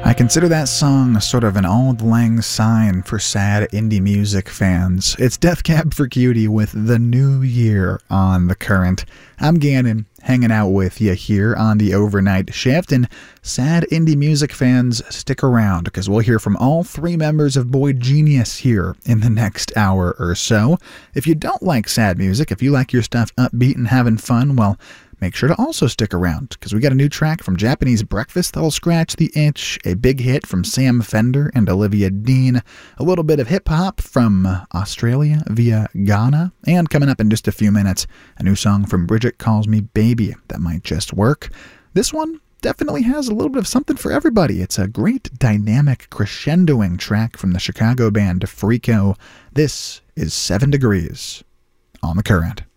I consider that song sort of an auld lang syne for sad indie music fans. It's Death Cab for Cutie with The New Year on The Current. I'm Gannon, hanging out with you here on the overnight shift, and sad indie music fans, stick around because we'll hear from all three members of Boy Genius here in the next hour or so. If you don't like sad music, if you like your stuff upbeat and having fun, well, make sure to also stick around, because we got a new track from Japanese Breakfast that'll scratch the itch, a big hit from Sam Fender and Olivia Dean, a little bit of hip-hop from Australia via Ghana, and coming up in just a few minutes, a new song from Bridget Calls Me Baby that might just work. This one definitely has a little bit of something for everybody. It's a great dynamic crescendoing track from the Chicago band Freako. This is 7 Degrees on The Current.